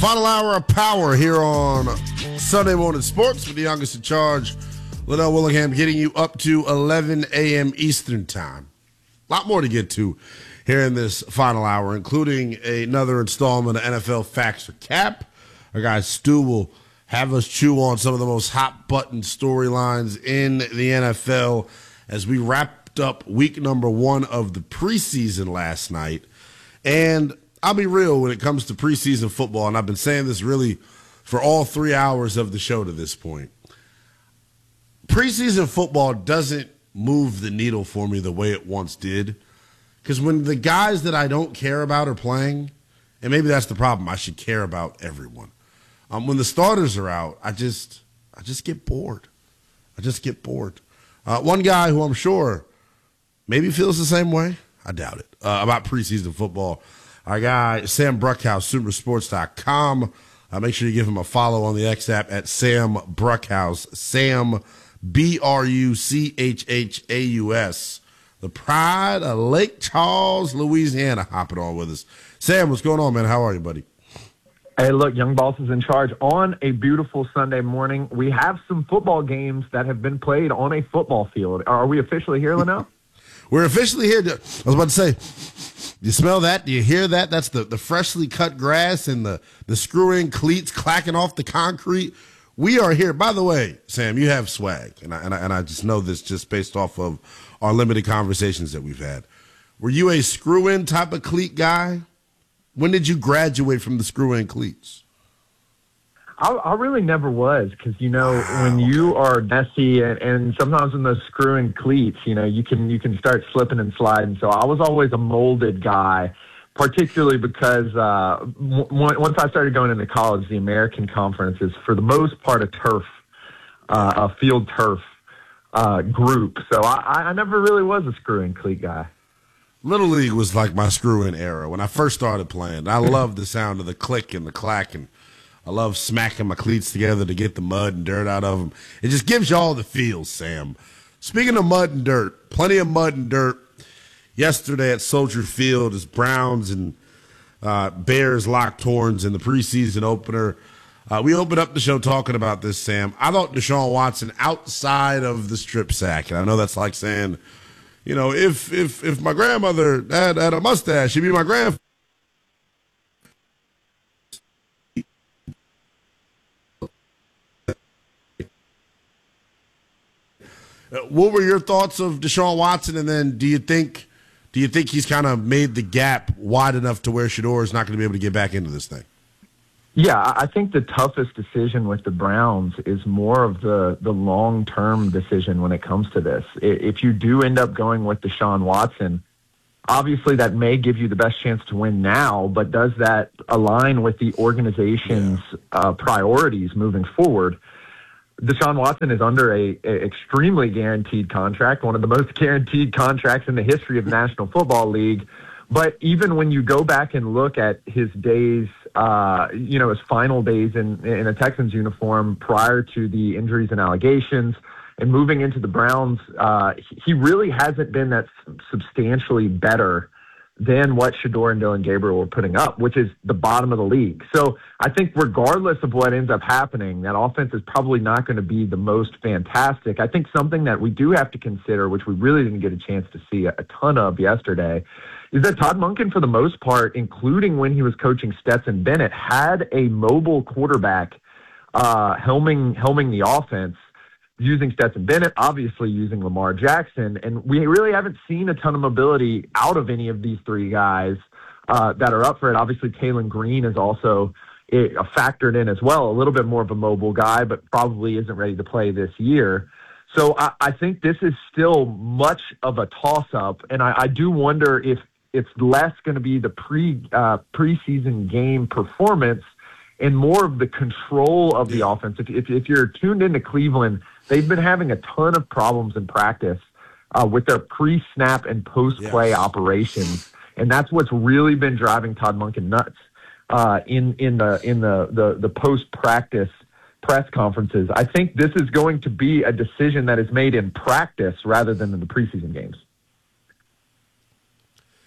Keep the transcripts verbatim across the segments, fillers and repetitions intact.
Final hour of power here on Sunday Morning Sports with the youngest in charge, Liddell Willingham, getting you up to eleven a.m. Eastern Time. A lot more to get to here in this final hour, including another installment of N F L Facts for Cap. Our guy Stu will have us chew on some of the most hot-button storylines in the N F L as we wrapped up week number one of the preseason last night. And I'll be real when it comes to preseason football, and I've been saying this really for all three hours of the show to this point. Preseason football doesn't move the needle for me the way it once did, because when the guys that I don't care about are playing, and maybe that's the problem, I should care about everyone. Um, when the starters are out, I just I just get bored. I just get bored. Uh, one guy who I'm sure maybe feels the same way, I doubt it, uh, about preseason football. Our guy, Sam Bruckhaus, Super Sports dot com. Uh, make sure you give him a follow on the X app at Sam Bruckhaus. Sam, B R U C H H A U S. The pride of Lake Charles, Louisiana, hopping on with us. Sam, what's going on, man? How are you, buddy? Hey, look, Young Boss is in charge. On a beautiful Sunday morning, we have some football games that have been played on a football field. Are we officially here, Linnell? We're officially here. I was about to say, you smell that? Do you hear that? That's the, the freshly cut grass and the, the screw-in cleats clacking off the concrete. We are here. By the way, Sam, you have swag, and I, and I, and I just know this just based off of our limited conversations that we've had. Were you a screw-in type of cleat guy? When did you graduate from the screw-in cleats? I, I really never was, because, you know, wow, when you are messy and, and sometimes in those screw-in cleats, you know, you can you can start slipping and sliding. So I was always a molded guy, particularly because uh, w- once I started going into college, the American Conference is, for the most part, a turf, uh, a field turf uh, group. So I, I never really was a screw-in cleat guy. Little League was like my screw-in era when I first started playing. I loved the sound of the click and the clack, and I love smacking my cleats together to get the mud and dirt out of them. It just gives you all the feels, Sam. Speaking of mud and dirt, plenty of mud and dirt yesterday at Soldier Field as Browns and uh, Bears locked horns in the preseason opener. Uh, we opened up the show talking about this, Sam. I thought Deshaun Watson outside of the strip sack, and I know that's like saying, you know, if if if my grandmother had, had a mustache, she'd be my grandfather. What were your thoughts of Deshaun Watson, and then do you think do you think he's kind of made the gap wide enough to where Shedeur is not going to be able to get back into this thing? Yeah, I think the toughest decision with the Browns is more of the, the long-term decision when it comes to this. If you do end up going with Deshaun Watson, obviously that may give you the best chance to win now, but does that align with the organization's yeah. uh, priorities moving forward? Deshaun Watson is under a, a extremely guaranteed contract, one of the most guaranteed contracts in the history of the National Football League. But even when you go back and look at his days, uh, you know, his final days in, in a Texans uniform prior to the injuries and allegations and moving into the Browns, uh, he really hasn't been that substantially better than what Shedeur and Dillon Gabriel were putting up, which is the bottom of the league. So I think regardless of what ends up happening, that offense is probably not going to be the most fantastic. I think something that we do have to consider, which we really didn't get a chance to see a, a ton of yesterday, is that Todd Monken, for the most part, including when he was coaching Stetson Bennett, had a mobile quarterback uh, helming, helming the offense, using Stetson Bennett, obviously using Lamar Jackson. And we really haven't seen a ton of mobility out of any of these three guys uh, that are up for it. Obviously, Taylon Green is also it, uh, factored in as well, a little bit more of a mobile guy, but probably isn't ready to play this year. So I, I think this is still much of a toss-up, and I, I do wonder if it's less going to be the pre uh, preseason game performance and more of the control of the yeah. offense. If, if, if you're tuned into Cleveland, they've been having a ton of problems in practice uh, with their pre-snap and post-play yes. operations, and that's what's really been driving Todd Monken nuts uh, in in the in the the, the post-practice press conferences. I think this is going to be a decision that is made in practice rather than in the preseason games.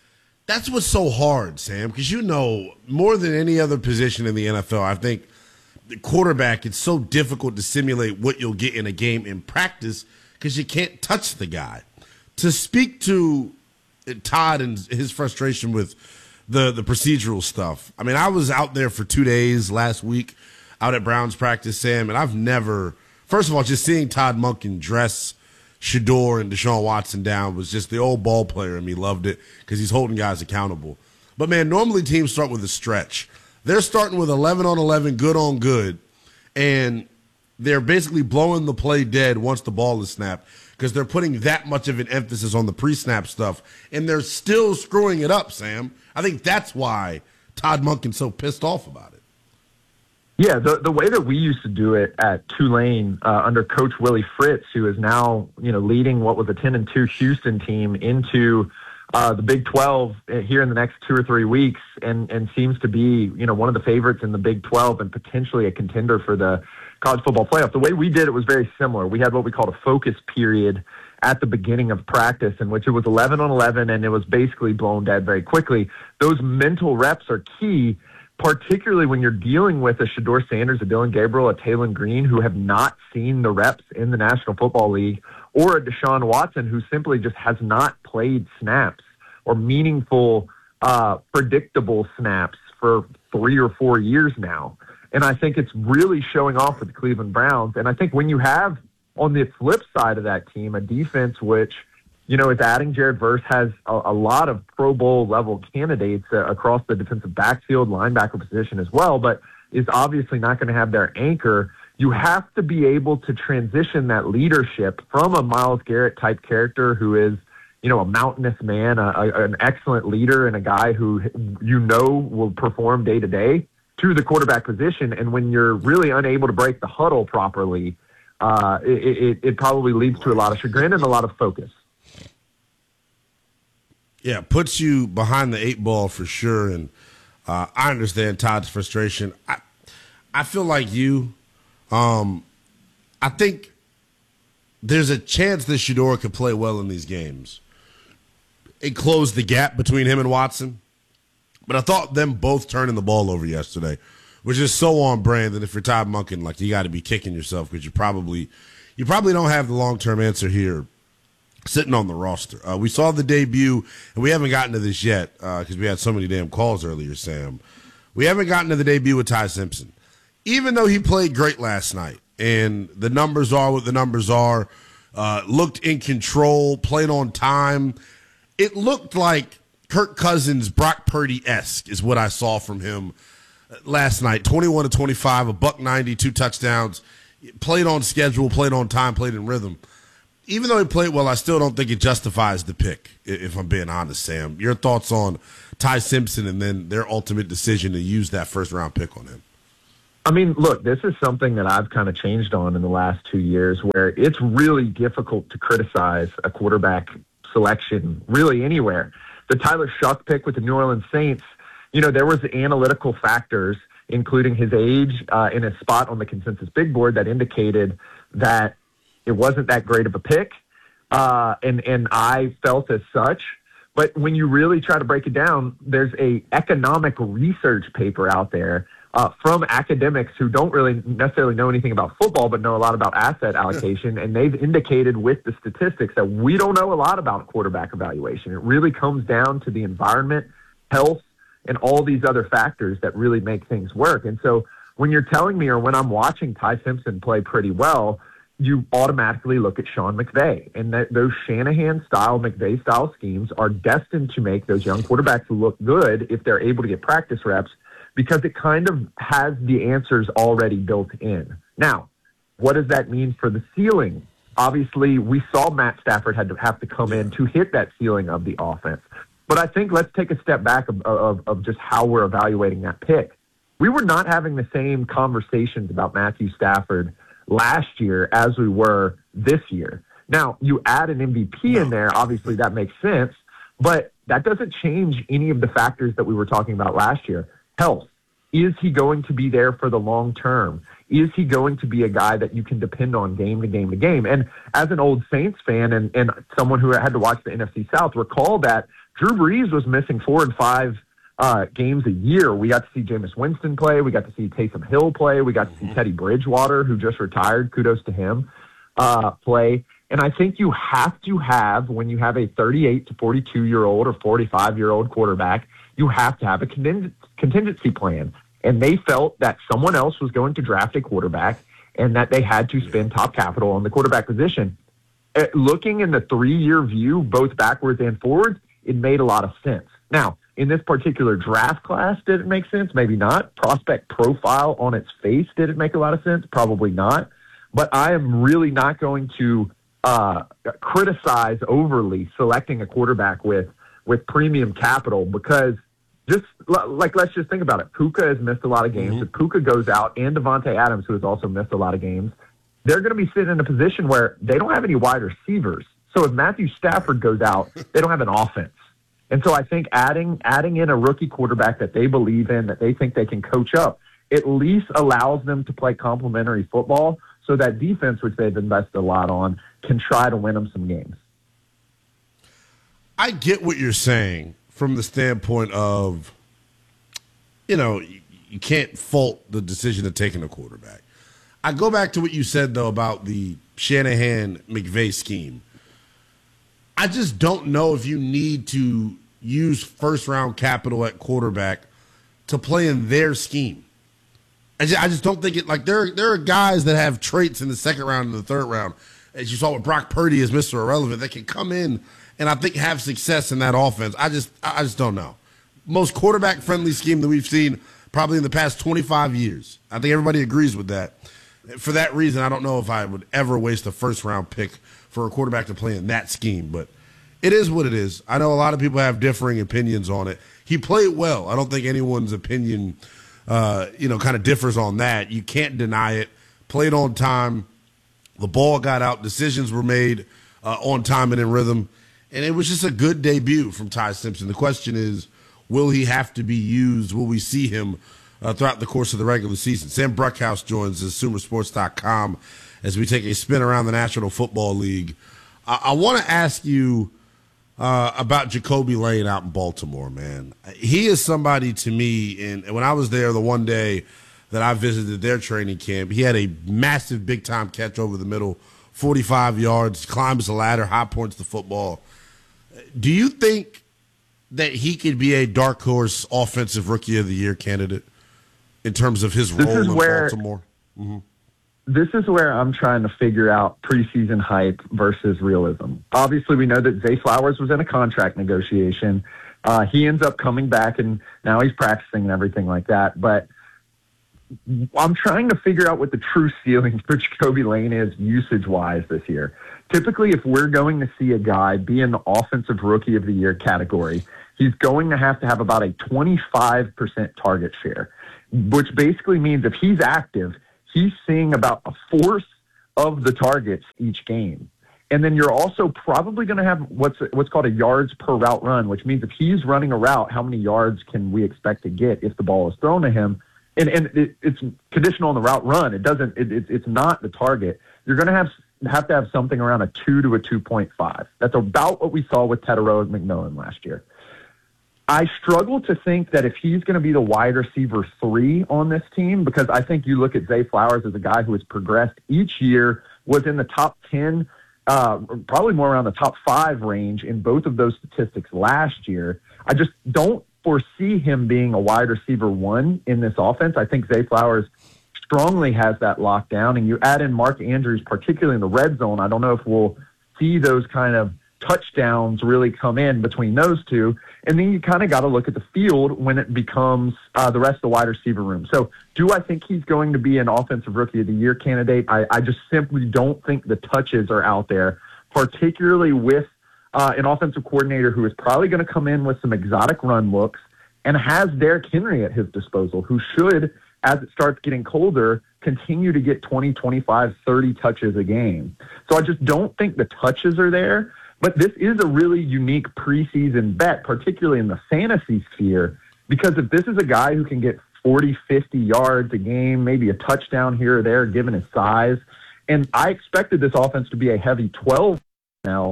That's what's so hard, Sam, because you know, more than any other position in the N F L, I think the quarterback, it's so difficult to simulate what you'll get in a game in practice because you can't touch the guy. To speak to Todd and his frustration with the, the procedural stuff, I mean, I was out there for two days last week out at Browns practice, Sam, and I've never, first of all, just seeing Todd Monken dress Shedeur and Deshaun Watson down was just the old ball player in me loved it because he's holding guys accountable. But, man, normally teams start with a stretch. They're starting with eleven on eleven, good on good, and they're basically blowing the play dead once the ball is snapped because they're putting that much of an emphasis on the pre-snap stuff, and they're still screwing it up, Sam. I think that's why Todd Monken's so pissed off about it. Yeah, the the way that we used to do it at Tulane uh, under Coach Willie Fritz, who is now you know leading what was a ten and two Houston team into uh, the Big twelve here in the next two or three weeks, and and seems to be you know one of the favorites in the Big twelve and potentially a contender for the college football playoff. The way we did it was very similar. We had what we called a focus period at the beginning of practice, in which it was eleven on eleven, and it was basically blown dead very quickly. Those mental reps are key, particularly when you're dealing with a Shedeur Sanders, a Dylan Gabriel, a Taylon Green, who have not seen the reps in the National Football League, or a Deshaun Watson, who simply just has not played snaps or meaningful, uh, predictable snaps for three or four years now. And I think it's really showing off with the Cleveland Browns. And I think when you have, on the flip side of that team, a defense which, you know, is adding Jared Verse, has a, a lot of Pro Bowl level candidates uh, across the defensive backfield, linebacker position as well, but is obviously not going to have their anchor. You have to be able to transition that leadership from a Myles Garrett type character who is, you know, a mountainous man, a, a, an excellent leader, and a guy who you know will perform day to day, to the quarterback position. And when you're really unable to break the huddle properly, uh, it, it, it probably leads to a lot of chagrin and a lot of focus. Yeah, puts you behind the eight ball for sure, and uh, I understand Todd's frustration. I, I feel like you. Um, I think there's a chance that Shedeur could play well in these games. It closed the gap between him and Watson, but I thought them both turning the ball over yesterday, which is so on brand that if you're Todd Monken, like you got to be kicking yourself because you probably you probably don't have the long term answer here sitting on the roster. Uh, we saw the debut, and we haven't gotten to this yet because uh, we had so many damn calls earlier, Sam. We haven't gotten to the debut with Ty Simpson. Even though he played great last night, and the numbers are what the numbers are, uh, looked in control, played on time, it looked like Kirk Cousins, Brock Purdy-esque is what I saw from him last night. twenty-one to twenty-five, a buck ninety, two touchdowns, played on schedule, played on time, played in rhythm. Even though he played well, I still don't think it justifies the pick, if I'm being honest, Sam. Your thoughts on Ty Simpson and then their ultimate decision to use that first-round pick on him? I mean, look, this is something that I've kind of changed on in the last two years where it's really difficult to criticize a quarterback selection really anywhere. The Tyler Shuck pick with the New Orleans Saints, you know, there was analytical factors, including his age uh, and his spot on the consensus big board, that indicated that it wasn't that great of a pick, uh, and and I felt as such. But when you really try to break it down, there's a economic research paper out there uh, from academics who don't really necessarily know anything about football, but know a lot about asset allocation, and they've indicated with the statistics that we don't know a lot about quarterback evaluation. It really comes down to the environment, health, and all these other factors that really make things work. And so when you're telling me, or when I'm watching Ty Simpson play pretty well, you automatically look at Sean McVay, and that those Shanahan-style, McVay-style schemes are destined to make those young quarterbacks look good if they're able to get practice reps, because it kind of has the answers already built in. Now, what does that mean for the ceiling? Obviously, we saw Matt Stafford had to have to come in to hit that ceiling of the offense. But I think let's take a step back of, of, of just how we're evaluating that pick. We were not having the same conversations about Matthew Stafford last year as we were this year. Now, you add an M V P in there, obviously that makes sense, but that doesn't change any of the factors that we were talking about last year. Health. Is he going to be there for the long term? Is he going to be a guy that you can depend on game to game to game? And as an old Saints fan and, and someone who had to watch the N F C South, recall that Drew Brees was missing four and five uh, games a year. We got to see Jameis Winston play. We got to see Taysom Hill play. We got to see Teddy Bridgewater, who just retired, kudos to him, uh, play. And I think you have to have, when you have a thirty-eight to forty-two-year-old or forty-five-year-old quarterback, you have to have a contingency plan. And they felt that someone else was going to draft a quarterback and that they had to spend top capital on the quarterback position. Uh, looking in the three-year view, both backwards and forwards, it made a lot of sense. Now, in this particular draft class, did it make sense? Maybe not. Prospect profile on its face, did it make a lot of sense? Probably not. But I am really not going to uh, criticize overly selecting a quarterback with, with premium capital because just like, let's just think about it. Puka has missed a lot of games. Mm-hmm. If Puka goes out and Devontae Adams, who has also missed a lot of games, they're going to be sitting in a position where they don't have any wide receivers. So if Matthew Stafford goes out, they don't have an offense. And so I think adding adding in a rookie quarterback that they believe in, that they think they can coach up, at least allows them to play complementary football so that defense, which they've invested a lot on, can try to win them some games. I get what you're saying from the standpoint of, you know, you can't fault the decision of taking a quarterback. I go back to what you said, though, about the Shanahan-McVay scheme. I just don't know if you need to use first-round capital at quarterback to play in their scheme. I just, I just don't think it – like, there, there are guys that have traits in the second round and the third round, as you saw with Brock Purdy as Mister Irrelevant, that can come in and I think have success in that offense. I just I just don't know. Most quarterback-friendly scheme that we've seen probably in the past twenty-five years. I think everybody agrees with that. For that reason, I don't know if I would ever waste a first-round pick for a quarterback to play in that scheme. But it is what it is. I know a lot of people have differing opinions on it. He played well. I don't think anyone's opinion, uh, you know, kind of differs on that. You can't deny it. Played on time. The ball got out. Decisions were made uh, on time and in rhythm. And it was just a good debut from Ty Simpson. The question is, will he have to be used? Will we see him uh, throughout the course of the regular season? Sam Bruckhouse joins us, Sumer Sports dot com, as we take a spin around the National Football League. I, I want to ask you uh, about Jacoby Lane out in Baltimore, man. He is somebody to me, and when I was there the one day that I visited their training camp, he had a massive big-time catch over the middle, forty-five yards, climbs the ladder, high points the football. Do you think that he could be a dark horse offensive rookie of the year candidate in terms of his role in where, Baltimore? Mm-hmm. This is where I'm trying to figure out preseason hype versus realism. Obviously, we know that Zay Flowers was in a contract negotiation. Uh, he ends up coming back, and now he's practicing and everything like that. But I'm trying to figure out what the true ceiling for Jacoby Lane is usage-wise this year. Typically, if we're going to see a guy be in the offensive rookie of the year category, he's going to have to have about a twenty-five percent target share, which basically means if he's active, he's seeing about a fourth of the targets each game. And then you're also probably going to have what's what's called a yards per route run, which means if he's running a route, how many yards can we expect to get if the ball is thrown to him? And and it, it's conditional on the route run. It doesn't. It, it, it's not the target. You're going to have have to have something around a two to a two point five. That's about what we saw with Teteroa McMillan last year. I struggle to think that if he's going to be the wide receiver three on this team, because I think you look at Zay Flowers as a guy who has progressed each year, was in the top ten, uh, probably more around the top five range in both of those statistics last year. I just don't foresee him being a wide receiver one in this offense. I think Zay Flowers strongly has that locked down, and you add in Mark Andrews, particularly in the red zone. I don't know if we'll see those kind of touchdowns really come in between those two. And then you kind of got to look at the field when it becomes uh, the rest of the wide receiver room. So do I think he's going to be an offensive rookie of the year candidate? I, I just simply don't think the touches are out there, particularly with uh, an offensive coordinator who is probably going to come in with some exotic run looks and has Derrick Henry at his disposal, who should, as it starts getting colder, continue to get twenty, twenty-five, thirty touches a game. So I just don't think the touches are there. But this is a really unique preseason bet, particularly in the fantasy sphere, because if this is a guy who can get forty, fifty yards a game, maybe a touchdown here or there, given his size, and I expected this offense to be a heavy twelve now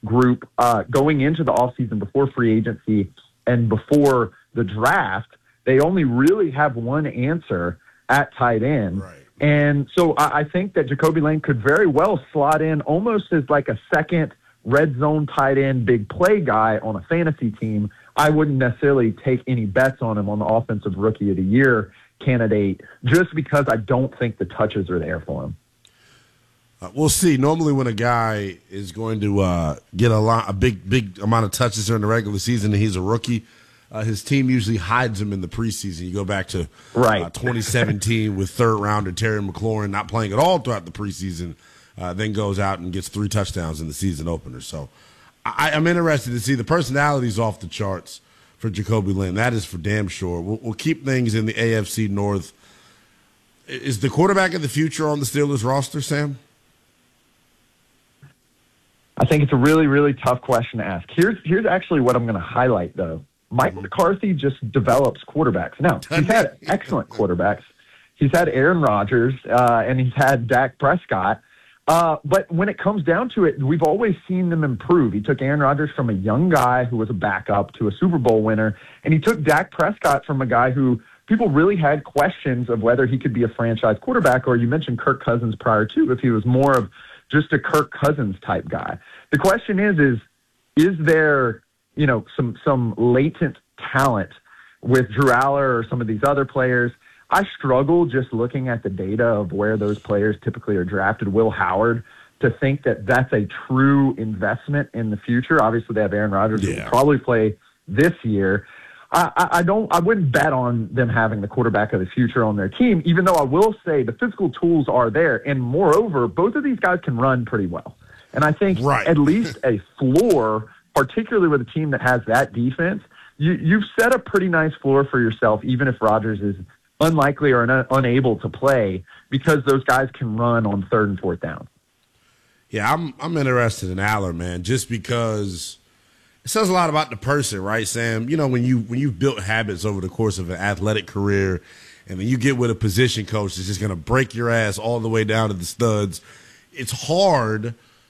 group uh, going into the offseason before free agency and before the draft, they only really have one answer at tight end. Right. And so I, I think that Jacoby Lane could very well slot in almost as like a second red zone tight end, big play guy on a fantasy team. I wouldn't necessarily take any bets on him on the offensive rookie of the year candidate just because I don't think the touches are there for him. Uh, we'll see. Normally, when a guy is going to uh, get a lot, a big, big amount of touches during the regular season, and he's a rookie, uh, his team usually hides him in the preseason. You go back to right. uh, twenty seventeen with third rounder Terry McLaurin not playing at all throughout the preseason, uh, then goes out and gets three touchdowns in the season opener. So, I, I'm interested to see the personalities off the charts for Jacoby Lane. That is for damn sure. We'll, we'll keep things in the A F C North. Is the quarterback of the future on the Steelers roster, Sam? I think it's a really, really tough question to ask. Here's here's actually what I'm going to highlight, though. Mike McCarthy just develops quarterbacks. Now, he's had excellent quarterbacks. He's had Aaron Rodgers, uh, and he's had Dak Prescott. Uh, but when it comes down to it, we've always seen them improve. He took Aaron Rodgers from a young guy who was a backup to a Super Bowl winner, and he took Dak Prescott from a guy who people really had questions of whether he could be a franchise quarterback, or you mentioned Kirk Cousins prior to, if he was more of just a Kirk Cousins type guy. The question is, is, is there, you know, some, some latent talent with Drew Aller or some of these other players? I struggle just looking at the data of where those players typically are drafted. Will Howard, to think that that's a true investment in the future. Obviously they have Aaron Rodgers who Yeah. will probably play this year. I, I, I don't, I wouldn't bet on them having the quarterback of the future on their team, even though I will say the physical tools are there. And moreover, both of these guys can run pretty well. And I think Right. at least a floor, particularly with a team that has that defense, you, you've set a pretty nice floor for yourself, even if Rodgers is unlikely or un- unable to play, because those guys can run on third and fourth down. Yeah, I'm I'm interested in Aller, man, just because it says a lot about the person, right, Sam? You know, when you when you've built habits over the course of an athletic career, and then you get with a position coach that's just going to break your ass all the way down to the studs, it's hard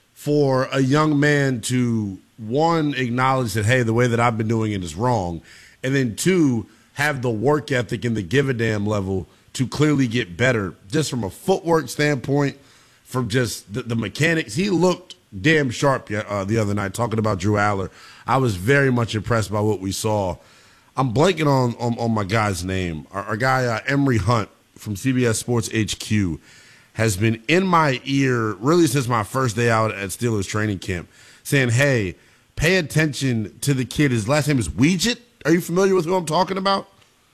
for a young man to, one, acknowledge that, hey, the way that I've been doing it is wrong, and then two, have the work ethic and the give a damn level to clearly get better, just from a footwork standpoint, from just the, the mechanics. He looked damn sharp uh, the other night, talking about Drew Aller. I was very much impressed by what we saw. I'm blanking on, on, on my guy's name. Our, our guy, uh, Emery Hunt from C B S Sports H Q, has been in my ear really since my first day out at Steelers training camp, saying, hey, pay attention to the kid. His last name is Weegett. Are you familiar with who I'm talking about?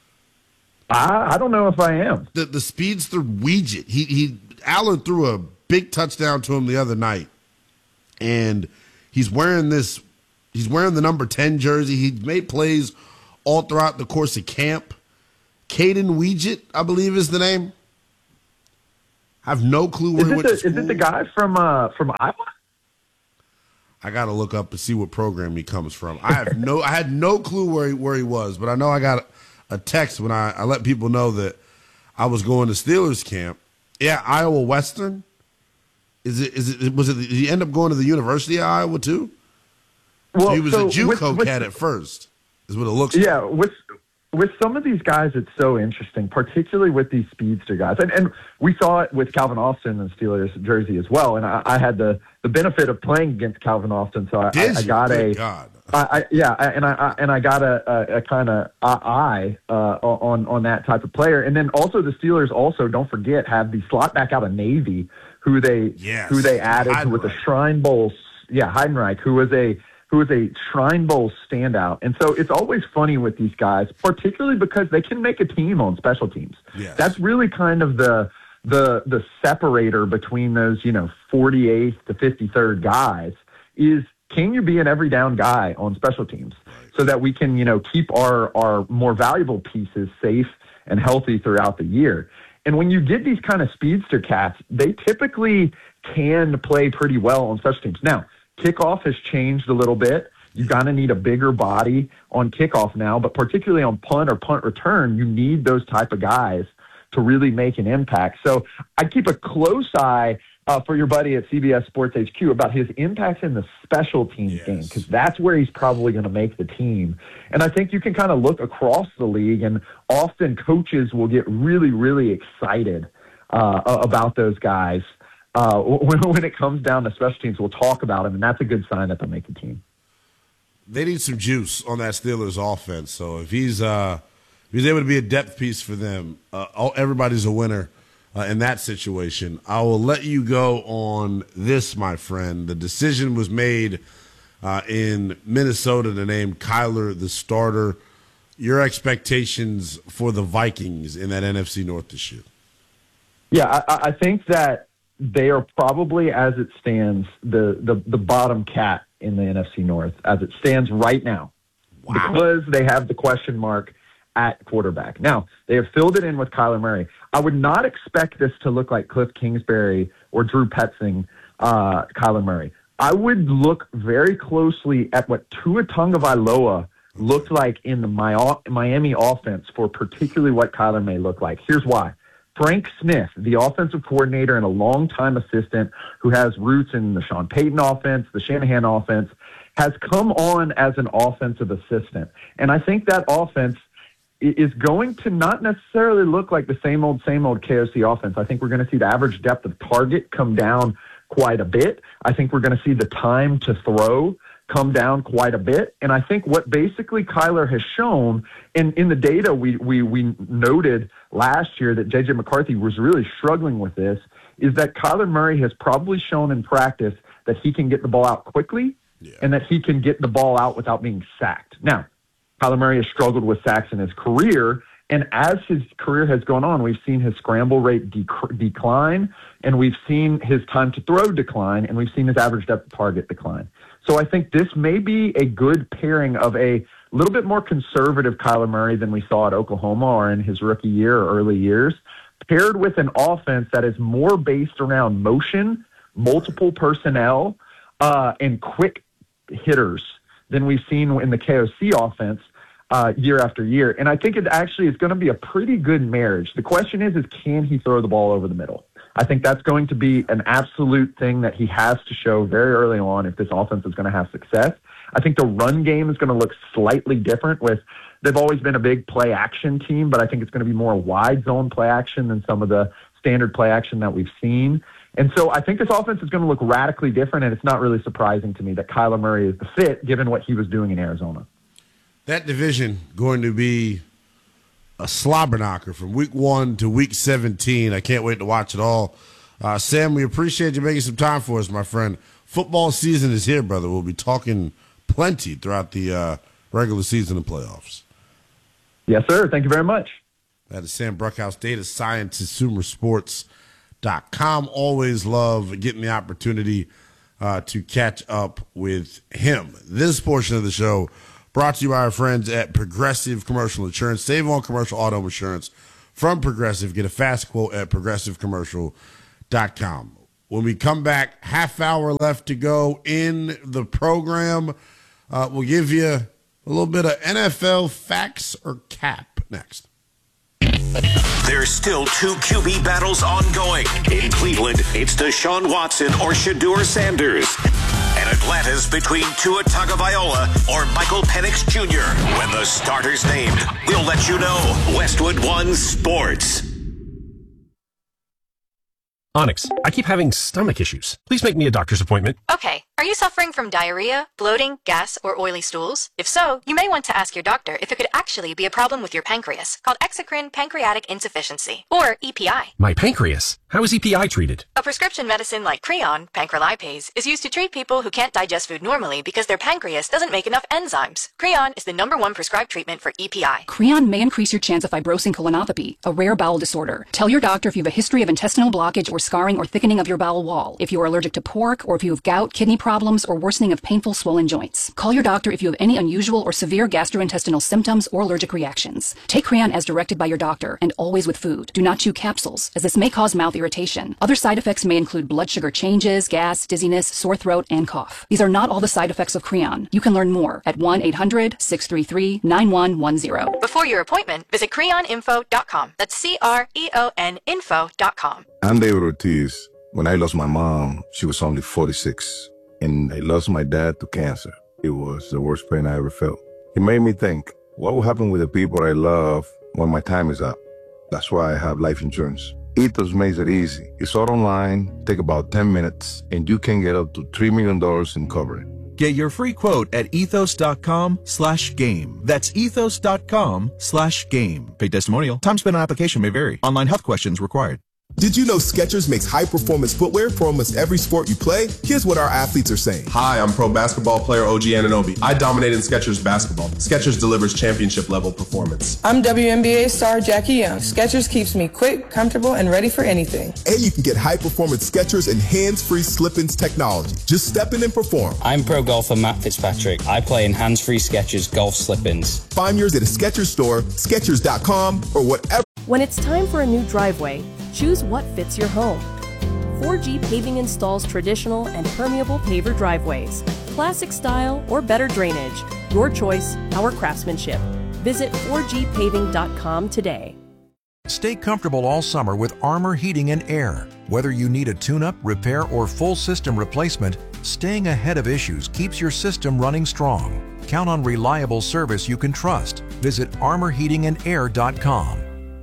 I, I don't know if I am. The the speedster Weegett. He he Aller threw a big touchdown to him the other night, and he's wearing this. He's wearing the number ten jersey. He made plays all throughout the course of camp. Caden Weegett, I believe, is the name. I have no clue where Is he it, went the, to school. is it the guy from uh, from Iowa? I got to look up and see what program he comes from. I have no, I had no clue where he, where he was, but I know I got a, a text when I, I let people know that I was going to Steelers camp. Yeah, Iowa Western. Is it? Is it? Was it? Did he end up going to the University of Iowa too? Well, So he was so a JUCO with- with- cat at first. Is what it looks like. Yeah, with with some of these guys, it's so interesting, particularly with these speedster guys. And, and we saw it with Calvin Austin in the Steelers jersey as well. And I, I had the, the benefit of playing against Calvin Austin, so I, Did I, I you? got Good a God. I, I, yeah, I, and I, I and I got a, a, a kind of eye uh, on on that type of player. And then also the Steelers also, don't forget, have the slot back out of Navy who they Yes. who they added Heidenreich. with the Shrine Bowl. Yeah, Heidenreich, who was a who was a Shrine Bowl standout. And so it's always funny with these guys, particularly because they can make a team on special teams. Yes. That's really kind of the the the separator between those, you know, forty-eighth to fifty-third guys is, can you be an every down guy on special teams so that we can, you know, keep our, our more valuable pieces safe and healthy throughout the year? And when you get these kind of speedster cats, they typically can play pretty well on special teams. Now, kickoff has changed a little bit. You kind of need a bigger body on kickoff now, but particularly on punt or punt return, you need those type of guys to really make an impact. So I keep a close eye uh, for your buddy at C B S Sports H Q about his impact in the special teams yes. game, because that's where he's probably going to make the team. And I think you can kind of look across the league, and often coaches will get really, really excited uh, about those guys. Uh, when, when it comes down to special teams, we'll talk about them, and that's a good sign that they'll make the team. They need some juice on that Steelers offense. So if he's uh, if he's able to be a depth piece for them, uh, all, everybody's a winner uh, in that situation. I will let you go on this, my friend. The decision was made uh, in Minnesota to name Kyler the starter. Your expectations for the Vikings in that N F C North this year? Yeah, I, I think that they are probably, as it stands, the, the, the bottom cat in the N F C North, as it stands right now. Wow. Because they have the question mark at quarterback. Now, they have filled it in with Kyler Murray. I would not expect this to look like Cliff Kingsbury or Drew Petzing, uh, Kyler Murray. I would look very closely at what Tua Tagovailoa looked like in the Miami offense for particularly what Kyler may look like. Here's why. Frank Smith, the offensive coordinator and a longtime assistant who has roots in the Sean Payton offense, the Shanahan offense, has come on as an offensive assistant. And I think that offense is going to not necessarily look like the same old, same old K O C offense. I think we're going to see the average depth of target come down quite a bit. I think we're going to see the time to throw come down quite a bit. And I think what basically Kyler has shown, in, in the data we, we, we noted last year that J J McCarthy was really struggling with this, is that Kyler Murray has probably shown in practice that he can get the ball out quickly yeah. and that he can get the ball out without being sacked. Now, Kyler Murray has struggled with sacks in his career, and as his career has gone on, we've seen his scramble rate dec- decline, and we've seen his time to throw decline, and we've seen his average depth of target decline. So I think this may be a good pairing of a little bit more conservative Kyler Murray than we saw at Oklahoma or in his rookie year or early years, paired with an offense that is more based around motion, multiple personnel, uh, and quick hitters than we've seen in the K O C offense uh, year after year. And I think it actually is going to be a pretty good marriage. The question is, is can he throw the ball over the middle? I think that's going to be an absolute thing that he has to show very early on if this offense is going to have success. I think the run game is going to look slightly different. With they've always been a big play action team, but I think it's going to be more wide zone play action than some of the standard play action that we've seen. And so I think this offense is going to look radically different, and it's not really surprising to me that Kyler Murray is the fit given what he was doing in Arizona. That division going to be a slobber knocker from week one to week seventeen. I can't wait to watch it all. Uh, Sam, we appreciate you making some time for us, my friend. Football season is here, brother. We'll be talking plenty throughout the uh, regular season and playoffs. Yes, sir. Thank you very much. That is Sam Bruckhouse, data scientist, consumer sports dot com. Always love getting the opportunity uh, to catch up with him. This portion of the show brought to you by our friends at Progressive Commercial Insurance. Save on commercial auto insurance from Progressive. Get a fast quote at progressive commercial dot com. When we come back, half hour left to go in the program. Uh, we'll give you a little bit of N F L facts or cap next. There's still two Q B battles ongoing. In Cleveland, it's Deshaun Watson or Shedeur Sanders. And Atlanta's between Tua Tagovailoa or Michael Penix Junior When the starter's named, we'll let you know. Westwood One Sports. Onyx, I keep having stomach issues. Please make me a doctor's appointment. Okay. Are you suffering from diarrhea, bloating, gas, or oily stools? If so, you may want to ask your doctor if it could actually be a problem with your pancreas, called exocrine pancreatic insufficiency, or E P I. My pancreas? How is E P I treated? A prescription medicine like Creon, pancrelipase, is used to treat people who can't digest food normally because their pancreas doesn't make enough enzymes. Creon is the number one prescribed treatment for E P I. Creon may increase your chance of fibrosing colonopathy, a rare bowel disorder. Tell your doctor if you have a history of intestinal blockage or scarring or thickening of your bowel wall, if you are allergic to pork, or if you have gout, kidney problems, or worsening of painful swollen joints. Call your doctor if you have any unusual or severe gastrointestinal symptoms or allergic reactions. Take Creon as directed by your doctor, and always with food. Do not chew capsules, as this may cause mouth irritation. Other side effects may include blood sugar changes, gas, dizziness, sore throat, and cough. These are not all the side effects of Creon. You can learn more at one eight hundred, six three three, nine one one zero. Before your appointment, visit creon info dot com. That's C R E O N info dot com. Andy Ortiz When I lost my mom, she was only forty-six. And I lost my dad to cancer. It was the worst pain I ever felt. It made me think, what will happen with the people I love when my time is up? That's why I have life insurance. Ethos makes it easy. It's all online, take about ten minutes, and you can get up to three million dollars in coverage. Get your free quote at ethos.com slash game. That's ethos.com slash game. Paid testimonial. Time spent on application may vary. Online health questions required. Did you know Skechers makes high-performance footwear for almost every sport you play? Here's what our athletes are saying. Hi, I'm pro basketball player O G Anunoby. I dominate in Skechers basketball. Skechers delivers championship-level performance. I'm W N B A star Jackie Young. Skechers keeps me quick, comfortable, and ready for anything. And you can get high-performance Skechers and hands-free slip-ins technology. Just step in and perform. I'm pro golfer Matt Fitzpatrick. I play in hands-free Skechers golf slip-ins. Find yours at a Skechers store, Skechers dot com, or whatever. When it's time for a new driveway, choose what fits your home. four G Paving installs traditional and permeable paver driveways, classic style or better drainage. Your choice, our craftsmanship. Visit four G paving dot com today. Stay comfortable all summer with Armor Heating and Air. Whether you need a tune-up, repair, or full system replacement, staying ahead of issues keeps your system running strong. Count on reliable service you can trust. Visit armor heating and air dot com.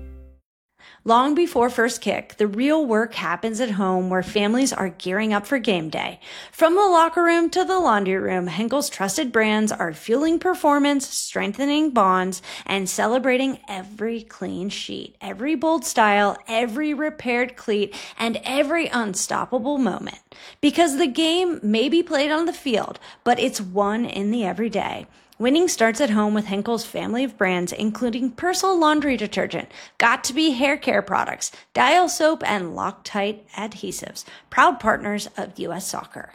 Long before first kick, the real work happens at home where families are gearing up for game day. From the locker room to the laundry room, Henkel's trusted brands are fueling performance, strengthening bonds, and celebrating every clean sheet, every bold style, every repaired cleat, and every unstoppable moment. Because the game may be played on the field, but it's won in the everyday. Winning starts at home with Henkel's family of brands, including Persil laundry detergent, Got2b hair care products, Dial soap, and Loctite adhesives, proud partners of U S Soccer.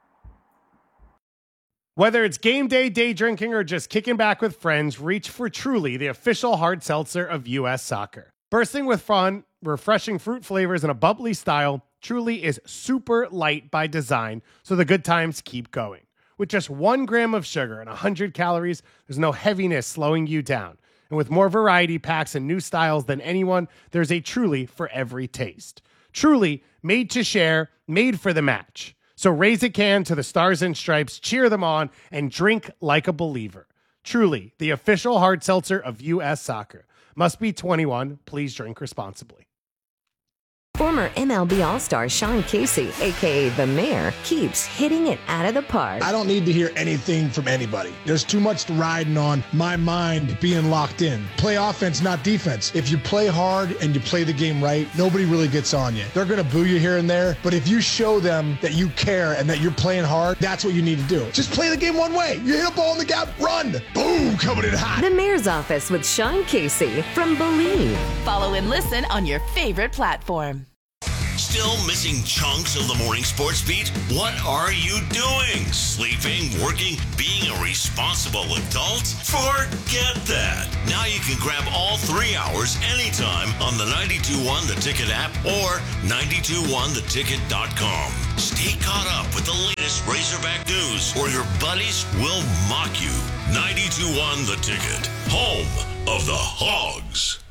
Whether it's game day, day drinking, or just kicking back with friends, reach for Truly, the official hard seltzer of U S Soccer. Bursting with fun, refreshing fruit flavors, and a bubbly style, Truly is super light by design, so the good times keep going. With just one gram of sugar and one hundred calories, there's no heaviness slowing you down. And with more variety packs and new styles than anyone, there's a Truly for every taste. Truly, made to share, made for the match. So raise a can to the Stars and Stripes, cheer them on, and drink like a believer. Truly, the official hard seltzer of U S Soccer. Must be twenty-one. Please drink responsibly. Former M L B All-Star Sean Casey, a k a. The Mayor, keeps hitting it out of the park. I don't need to hear anything from anybody. There's too much riding on my mind being locked in. Play offense, not defense. If you play hard and you play the game right, nobody really gets on you. They're going to boo you here and there, but if you show them that you care and that you're playing hard, that's what you need to do. Just play the game one way. You hit a ball in the gap, run. Boom, coming in hot. The Mayor's Office with Sean Casey from Believe. Follow and listen on your favorite platform. Still missing chunks of the morning sports beat? What are you doing? Sleeping, working, being a responsible adult? Forget that. Now you can grab all three hours anytime on the ninety-two point one The Ticket app or ninety-two one the ticket dot com. Stay caught up with the latest Razorback news or your buddies will mock you. ninety-two point one The Ticket, home of the Hogs.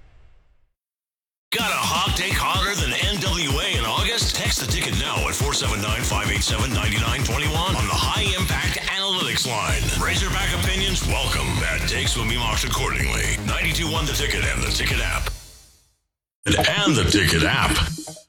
Got a hog take hotter than N W A in August? Text the ticket now at four seven nine, five eight seven, nine nine two one on the High Impact Analytics line. Razorback opinions welcome. Bad takes will be mocked accordingly. ninety-two point one The Ticket and the Ticket app. And the Ticket app.